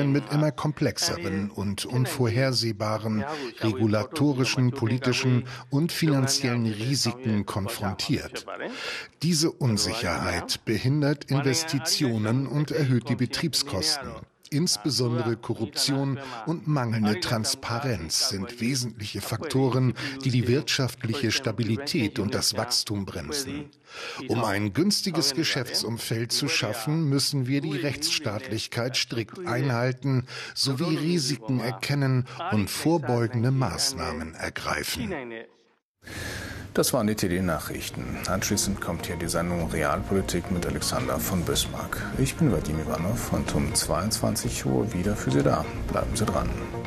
Unternehmen mit immer komplexeren und unvorhersehbaren regulatorischen, politischen und finanziellen Risiken konfrontiert. Diese Unsicherheit behindert Investitionen und erhöht die Betriebskosten. Insbesondere Korruption und mangelnde Transparenz sind wesentliche Faktoren, die die wirtschaftliche Stabilität und das Wachstum bremsen. Um ein günstiges Geschäftsumfeld zu schaffen, müssen wir die Rechtsstaatlichkeit strikt einhalten sowie Risiken erkennen und vorbeugende Maßnahmen ergreifen. Das waren die TD-Nachrichten. Anschließend kommt hier die Sendung Realpolitik mit Alexander von Bismarck. Ich bin Vadim Ivanov und um 22 Uhr wieder für Sie da. Bleiben Sie dran.